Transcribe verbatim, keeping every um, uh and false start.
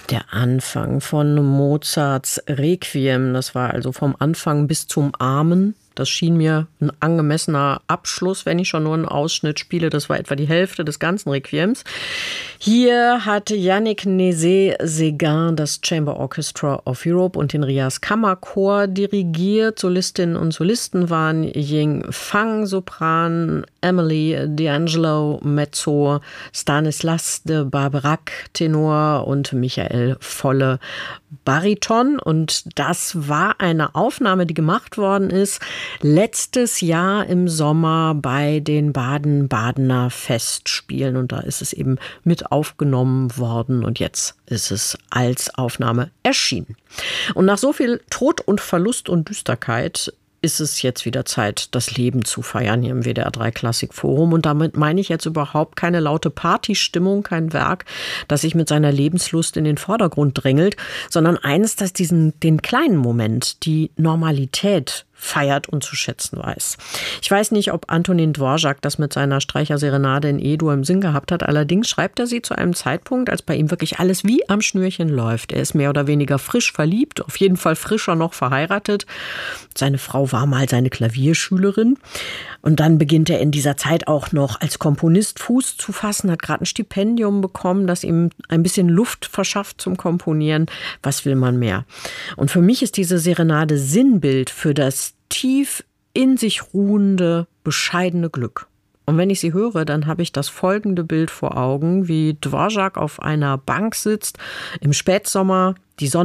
Der Anfang von Mozarts Requiem, das war also vom Anfang bis zum Amen. Das schien mir ein angemessener Abschluss, wenn ich schon nur einen Ausschnitt spiele. Das war etwa die Hälfte des ganzen Requiems. Hier hatte Yannick Nézet-Séguin das Chamber Orchestra of Europe und den Rias Kammerchor dirigiert. Solistinnen und Solisten waren Ying Fang, Sopran, Emily D'Angelo, Mezzo, Stanislas de Barbarac, Tenor und Michael Volle, Bariton. Und das war eine Aufnahme, die gemacht worden ist letztes Jahr im Sommer bei den Baden-Badener Festspielen. Und da ist es eben mit aufgenommen worden und jetzt ist es als Aufnahme erschienen. Und nach so viel Tod und Verlust und Düsterkeit ist es jetzt wieder Zeit, das Leben zu feiern hier im W D R drei Klassikforum. Und damit meine ich jetzt überhaupt keine laute Partystimmung, kein Werk, das sich mit seiner Lebenslust in den Vordergrund drängelt, sondern eines, das diesen, den kleinen Moment, die Normalität feiert und zu schätzen weiß. Ich weiß nicht, ob Antonin Dvorak das mit seiner Streicherserenade in E-Dur im Sinn gehabt hat. Allerdings schreibt er sie zu einem Zeitpunkt, als bei ihm wirklich alles wie am Schnürchen läuft. Er ist mehr oder weniger frisch verliebt, auf jeden Fall frischer noch verheiratet. Seine Frau war mal seine Klavierschülerin. Und dann beginnt er in dieser Zeit auch noch als Komponist Fuß zu fassen, hat gerade ein Stipendium bekommen, das ihm ein bisschen Luft verschafft zum Komponieren. Was will man mehr? Und für mich ist diese Serenade Sinnbild für das tief in sich ruhende, bescheidene Glück. Und wenn ich sie höre, dann habe ich das folgende Bild vor Augen, wie Dvorak auf einer Bank sitzt, im Spätsommer, die Sonne